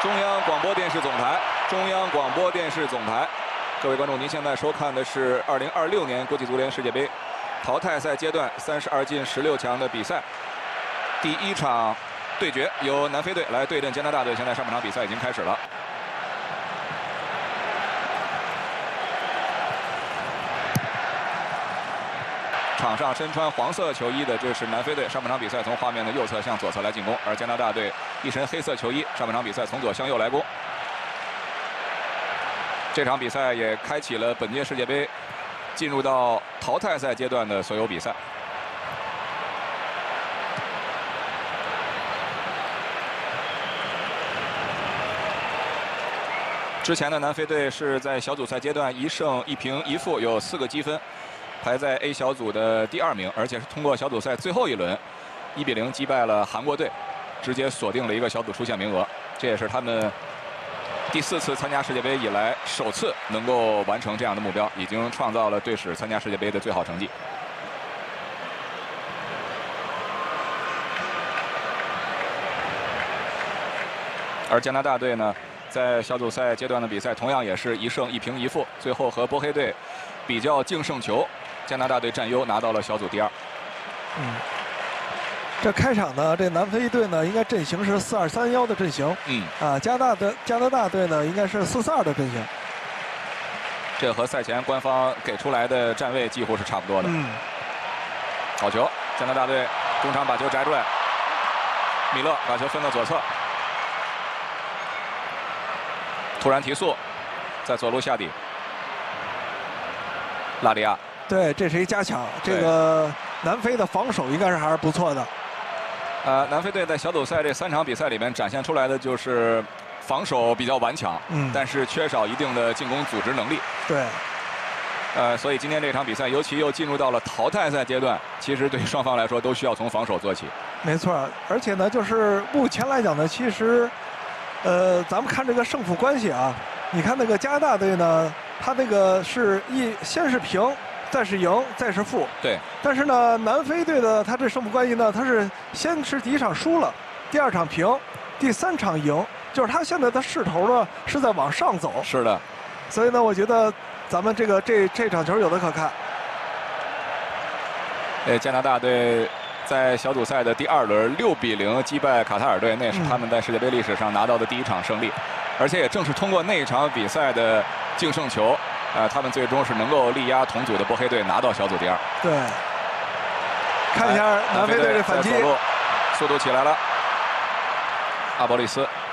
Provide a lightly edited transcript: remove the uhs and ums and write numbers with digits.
中央广播电视总台，中央广播电视总台，各位观众，您现在收看的是2026年国际足联世界杯淘汰赛阶段32进16强的比赛，第一场对决由南非队来对阵加拿大队。现在上半场比赛已经开始了。 场上身穿黄色球衣的，这是南非队。上半场比赛从画面的右侧向左侧来进攻，而加拿大队一身黑色球衣，上半场比赛从左向右来攻。这场比赛也开启了本届世界杯进入到淘汰赛阶段的所有比赛。之前的南非队是在小组赛阶段1胜1平1负，有4个积分。 排在 A 小组的第2名，而且是通过小组赛最后一轮1比0击败了韩国队，直接锁定了一个小组出线名额。这也是他们第4次参加世界杯以来首次能够完成这样的目标，已经创造了队史参加世界杯的最好成绩。而加拿大队呢，在小组赛阶段的比赛同样也是1胜1平1负，最后和波黑队比较净胜球。 加拿大队占优，拿到了小组第2。 这开场呢，这南非队呢应该阵型是4-2-3-1的阵型。加拿大队呢应该是4-4-2的阵型。 这和赛前官方给出来的站位几乎是差不多的。好球，加拿大队中场把球摘出来，米勒把球分到左侧，突然提速，在左路下底，拉里亚。 对，这是一加强。这个南非的防守应该是还是不错的。 南非队在小组赛这3场比赛里面展现出来的就是防守比较顽强，但是缺少一定的进攻组织能力。 对。 所以今天这场比赛，尤其又进入到了淘汰赛阶段，其实对双方来说都需要从防守做起。 没错，而且呢，就是目前来讲呢，其实，咱们看这个胜负关系啊，你看那个加拿大队呢，他那个是先是平。 再是赢，再是负。 对。 但是呢，南非队的他这胜负关系呢，他是先是第1场输了，第2场平，第3场赢，就是他现在的势头呢是在往上走。 是的。 所以呢，我觉得咱们这场球有的可看。 加拿大队在小组赛的第2轮6比0击败卡塔尔队，那是他们在世界杯历史上拿到的第1场胜利，而且也正是通过那一场比赛的净胜球。 他们最终是能够力压同组的波黑队拿到小组第2。 对，看一下南非队的反击， 速度起来了，阿波利斯